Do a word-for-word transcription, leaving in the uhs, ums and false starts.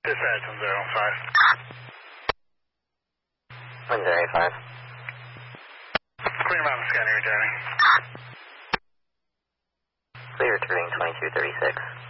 Dispatch one zero five. one zero five. Clear Mountain Scanner returning. Clear returning twenty-two thirty-six.